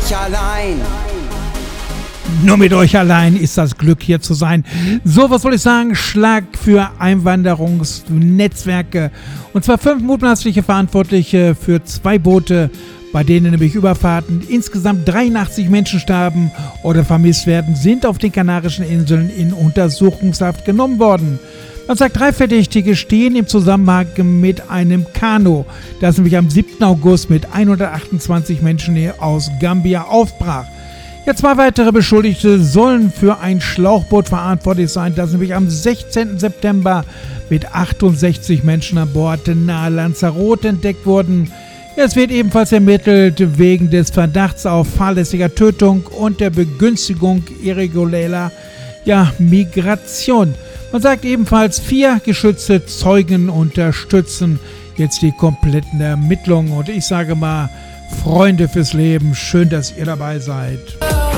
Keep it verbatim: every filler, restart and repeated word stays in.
euch allein. Nur mit euch allein ist das Glück, hier zu sein. So, was soll ich sagen? Schlag für Einwanderungsnetzwerke. Und zwar fünf mutmaßliche Verantwortliche für zwei Boote, bei denen nämlich Überfahrten insgesamt dreiundachtzig Menschen starben oder vermisst werden, sind auf den Kanarischen Inseln in Untersuchungshaft genommen worden. Man sagt, drei Verdächtige stehen im Zusammenhang mit einem Kanu, das nämlich am siebten August mit hundertachtundzwanzig Menschen aus Gambia aufbrach. Ja, zwei weitere Beschuldigte sollen für ein Schlauchboot verantwortlich sein, das nämlich am sechzehnten September mit achtundsechzig Menschen an Bord nahe Lanzarote entdeckt wurden. Es wird ebenfalls ermittelt wegen des Verdachts auf fahrlässiger Tötung und der Begünstigung irregulärer ja, Migration. Man sagt ebenfalls, vier geschützte Zeugen unterstützen jetzt die kompletten Ermittlungen. Und ich sage mal, Freunde fürs Leben, schön, dass ihr dabei seid.